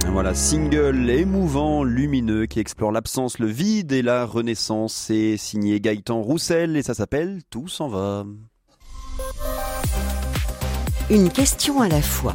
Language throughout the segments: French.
Voilà, single émouvant, lumineux, qui explore l'absence, le vide et la renaissance. C'est signé Gaëtan Roussel et ça s'appelle « Tout s'en va ». Une question à la fois.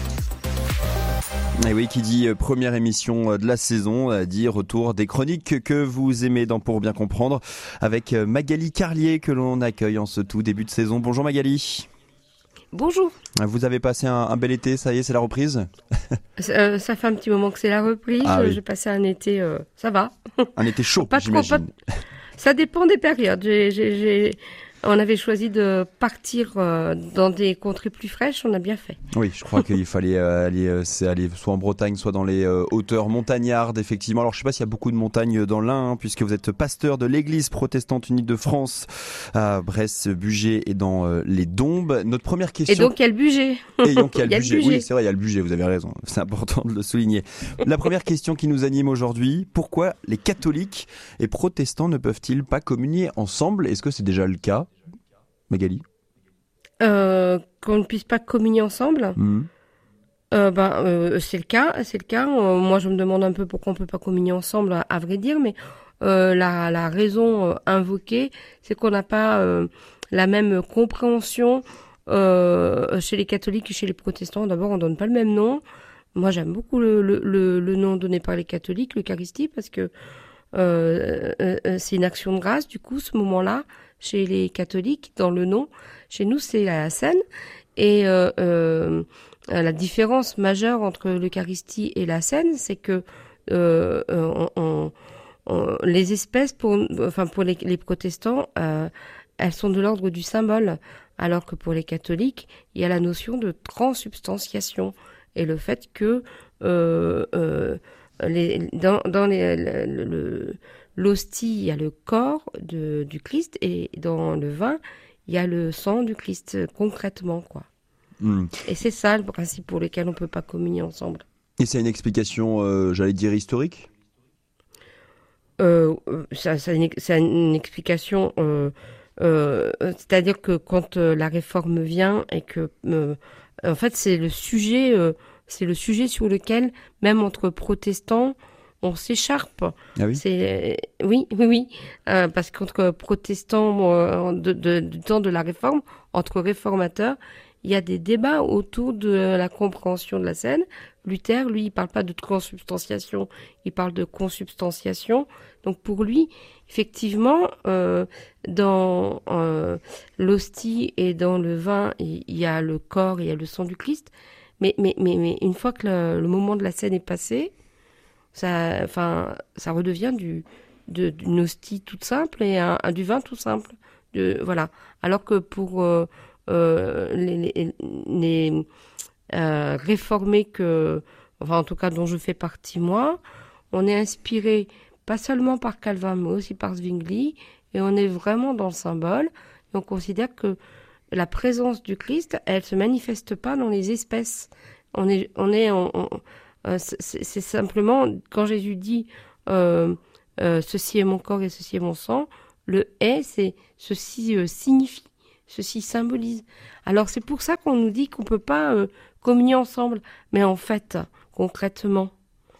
Et oui, qui dit première émission de la saison, dit retour des chroniques que vous aimez dans Pour bien comprendre, avec Magali Carlier que l'on accueille en ce tout début de saison. Bonjour Magali. Bonjour. Vous avez passé un bel été, ça y est, c'est la reprise ? Ça fait un petit moment que c'est la reprise. Ah oui. J'ai passé un été, ça va. Un été chaud, Pas j'imagine. Ça dépend des périodes. On avait choisi de partir dans des contrées plus fraîches, on a bien fait. Oui, je crois qu'il fallait aller soit en Bretagne, soit dans les hauteurs montagnardes, effectivement. Alors, je ne sais pas s'il y a beaucoup de montagnes dans l'Ain, puisque vous êtes pasteur de l'Église protestante unie de France à Brest, Bugey et dans les Dombes. Notre première question... Et donc, il y a le budget. Et donc, il y a le budget. budget. Oui, c'est vrai, il y a le budget, vous avez raison. C'est important de le souligner. La première question qui nous anime aujourd'hui, pourquoi les catholiques et protestants ne peuvent-ils pas communier ensemble ? Est-ce que c'est déjà le cas ? Magali ? Qu'on ne puisse pas communier ensemble. C'est le cas. Moi, je me demande un peu pourquoi on peut pas communier ensemble, à vrai dire, mais la raison invoquée, c'est qu'on n'a pas la même compréhension chez les catholiques et chez les protestants. D'abord, on donne pas le même nom. Moi, j'aime beaucoup le nom donné par les catholiques, l'Eucharistie, parce que c'est une action de grâce, du coup, ce moment-là, chez les catholiques, dans le nom. Chez nous, c'est la scène. Et la différence majeure entre l'Eucharistie et la scène, c'est que les espèces, pour les protestants, elles sont de l'ordre du symbole, alors que pour les catholiques, il y a la notion de transsubstantiation et le fait que l'hostie, il y a le corps du Christ, et dans le vin, il y a le sang du Christ, concrètement, quoi. Et c'est ça le principe pour lequel on peut pas communier ensemble. Et c'est une explication, j'allais dire, historique ? C'est une explication, c'est-à-dire que quand la réforme vient et que, en fait, c'est le sujet sur lequel, même entre protestants, on s'écharpe. Ah oui ? Oui. Parce qu'entre protestants du temps de la réforme, entre réformateurs, il y a des débats autour de la compréhension de la scène. Luther, lui, il parle pas de transubstantiation, il parle de consubstantiation. Donc pour lui, effectivement, dans l'hostie et dans le vin, il y a le corps, il y a le sang du Christ. Mais une fois que le moment de la scène est passé, ça redevient d'une hostie toute simple et du vin tout simple. Voilà. Alors que pour les réformés en tout cas dont je fais partie moi, on est inspiré pas seulement par Calvin mais aussi par Zwingli, et on est vraiment dans le symbole, et on considère que la présence du Christ, elle se manifeste pas dans les espèces. C'est simplement, quand Jésus dit ceci est mon corps et ceci est mon sang, le est, c'est ceci signifie, ceci symbolise. Alors c'est pour ça qu'on nous dit qu'on peut pas communier ensemble, mais en fait, concrètement,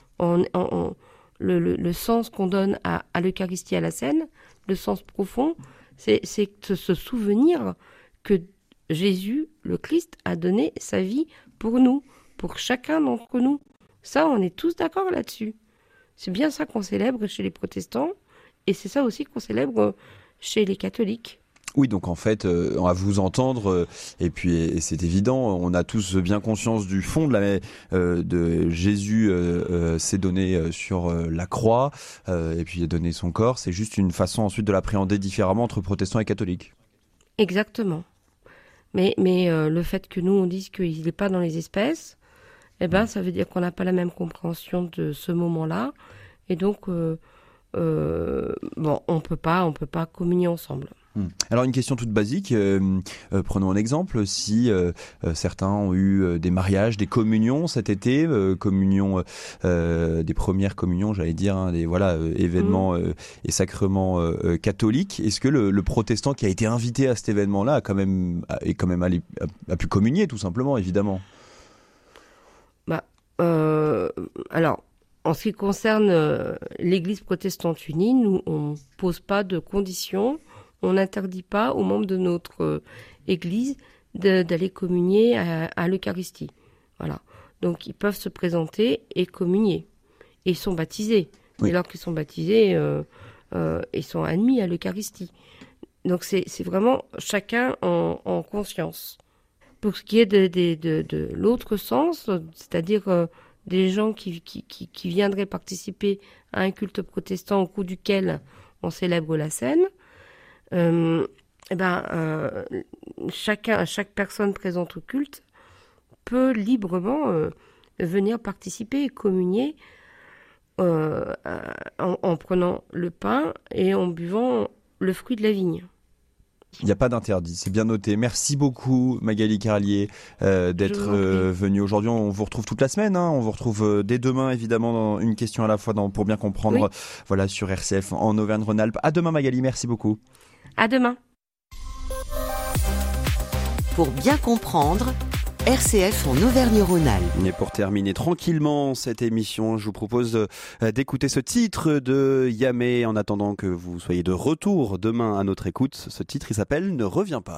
le sens qu'on donne à l'Eucharistie, à la scène, le sens profond, c'est de se souvenir que Jésus, le Christ, a donné sa vie pour nous, pour chacun d'entre nous. Ça, on est tous d'accord là-dessus. C'est bien ça qu'on célèbre chez les protestants, et c'est ça aussi qu'on célèbre chez les catholiques. Oui, donc en fait, à vous entendre, et c'est évident, on a tous bien conscience du fond de Jésus s'est donné sur la croix, et puis il a donné son corps. C'est juste une façon ensuite de l'appréhender différemment entre protestants et catholiques. Exactement. Mais le fait que nous on dise qu'il n'est pas dans les espèces, ça veut dire qu'on n'a pas la même compréhension de ce moment-là, et donc on peut pas communier ensemble. Alors une question toute basique, prenons un exemple, si certains ont eu des mariages, des communions cet été, des premières communions, j'allais dire, des événements et sacrements catholiques, est-ce que le protestant qui a été invité à cet événement-là a pu communier tout simplement, évidemment? Alors En ce qui concerne l'Église protestante unie, nous, on pose pas de conditions, on n'interdit pas aux membres de notre Église d'aller communier à l'Eucharistie. Voilà. Donc, ils peuvent se présenter et communier. Et ils sont baptisés. Oui. Et alors qu'ils sont baptisés, ils sont admis à l'Eucharistie. Donc, c'est vraiment chacun en conscience. Pour ce qui est de l'autre sens, c'est-à-dire des gens qui viendraient participer à un culte protestant au cours duquel on célèbre la scène, chaque personne présente au culte peut librement venir participer et communier en prenant le pain et en buvant le fruit de la vigne. Il n'y a pas d'interdit, c'est bien noté. Merci beaucoup Magali Carlier d'être venue aujourd'hui. On vous retrouve toute la semaine, hein. On vous retrouve dès demain évidemment dans Une question à la fois pour bien comprendre, voilà, sur RCF en Auvergne-Rhône-Alpes. À demain Magali, merci beaucoup. À demain. Pour bien comprendre, RCF en Auvergne-Rhône-Alpes. Et pour terminer tranquillement cette émission, je vous propose d'écouter ce titre de Yamé en attendant que vous soyez de retour demain à notre écoute. Ce titre, il s'appelle « Ne reviens pas ».